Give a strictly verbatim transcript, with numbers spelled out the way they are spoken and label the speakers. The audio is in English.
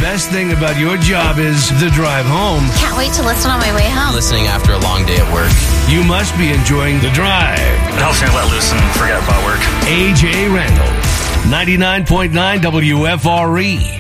Speaker 1: best thing about your job is the drive home,
Speaker 2: Can't wait to listen on my way home.
Speaker 3: Listening after a long day at work.
Speaker 1: you must be enjoying the drive.
Speaker 4: It helps me let loose and forget about work.
Speaker 1: A J Randall, ninety-nine point nine W F R E.